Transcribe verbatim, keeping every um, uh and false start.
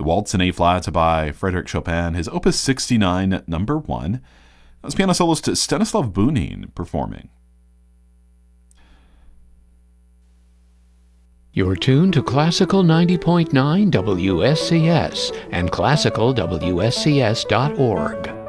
Waltz in A-flat by Frédéric Chopin, his Opus sixty-nine, number one. That was piano soloist Stanislav Bunin performing. You're tuned to Classical ninety point nine W S C S and classical W S C S dot org.